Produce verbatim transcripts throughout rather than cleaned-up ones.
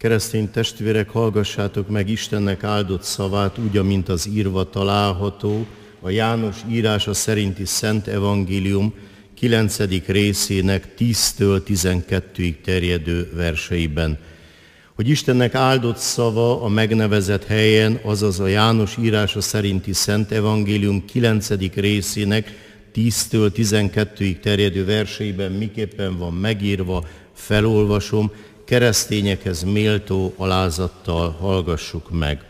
Keresztény testvérek, hallgassátok meg Istennek áldott szavát, úgy, amint az írva található, a János írása szerinti Szent Evangélium kilencedik részének tíztől tizenkettőig terjedő verseiben. Hogy Istennek áldott szava a megnevezett helyen, azaz a János írása szerinti Szent Evangélium kilencedik részének tíztől tizenkettőig terjedő verseiben miképpen van megírva, felolvasom, keresztényekhez méltó alázattal hallgassuk meg.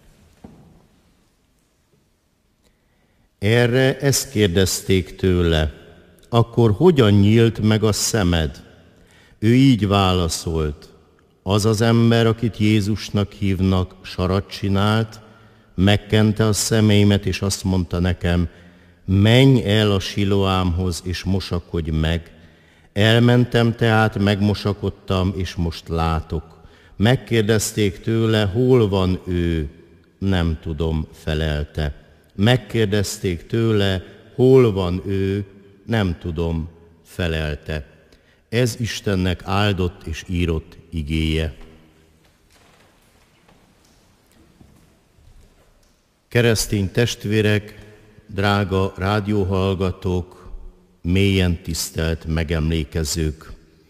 Erre ezt kérdezték tőle, akkor hogyan nyílt meg a szemed? Ő így válaszolt, az az ember, akit Jézusnak hívnak, sarat csinált, megkente a szemeimet, és azt mondta nekem, menj el a Siloámhoz, és mosakodj meg. Elmentem tehát, megmosakodtam, és most látok. Megkérdezték tőle, hol van ő? Nem tudom, felelte. Megkérdezték tőle, hol van ő? Nem tudom, felelte. Ez Istennek áldott és írott igéje. Keresztény testvérek, drága rádióhallgatók, mélyen tisztelt megemlékezők!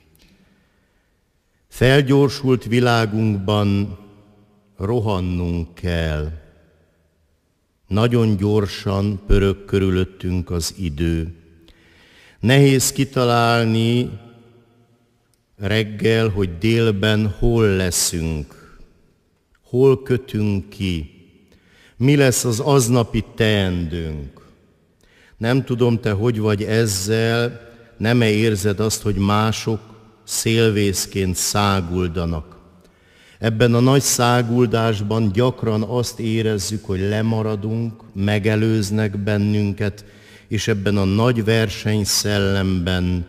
Felgyorsult világunkban rohannunk kell. Nagyon gyorsan pörög körülöttünk az idő. Nehéz kitalálni reggel, hogy délben hol leszünk, hol kötünk ki, mi lesz az aznapi teendőnk. Nem tudom, te hogy vagy ezzel, nem-e érzed azt, hogy mások szélvészként száguldanak. Ebben a nagy száguldásban gyakran azt érezzük, hogy lemaradunk, megelőznek bennünket, és ebben a nagy versenyszellemben